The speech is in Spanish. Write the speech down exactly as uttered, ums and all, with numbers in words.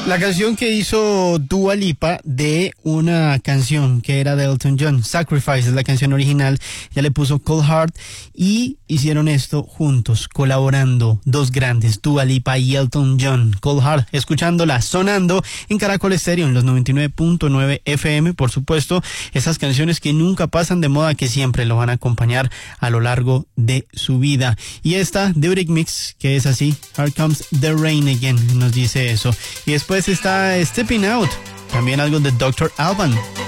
La canción que hizo Dua Lipa de una canción que era de Elton John, Sacrifice es la canción original, ya le puso Cold Heart y hicieron esto juntos, colaborando, dos grandes, Dua Lipa y Elton John, Cold Heart, escuchándola, sonando en Caracol Estéreo en los noventa y nueve punto nueve F M, por supuesto, esas canciones que nunca pasan de moda, que siempre lo van a acompañar a lo largo de su vida. Y esta de Eurythmics, que es así, Here Comes the Rain Again, nos dice eso. Y después está Stepping Out, también algo de doctor Alban.